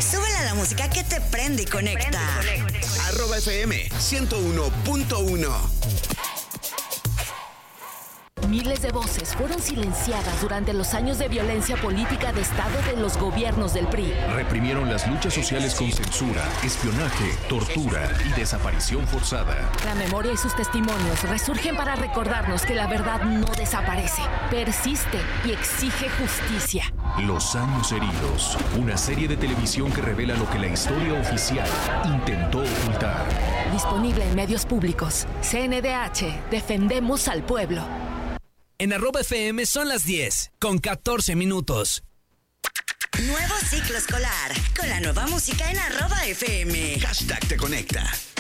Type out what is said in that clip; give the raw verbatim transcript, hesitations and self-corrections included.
Súbele a la música que te prende y conecta. Arroba F M ciento uno punto uno. Miles de voces fueron silenciadas durante los años de violencia política de Estado de los gobiernos del P R I. Reprimieron las luchas sociales con censura, espionaje, tortura y desaparición forzada. La memoria y sus testimonios resurgen para recordarnos que la verdad no desaparece, persiste y exige justicia. Los años heridos, una serie de televisión que revela lo que la historia oficial intentó ocultar. Disponible en medios públicos. C N D H, defendemos al pueblo. En arroba F M son las diez, con catorce minutos. Nuevo ciclo escolar, con la nueva música en arroba F M. Hashtag te conecta.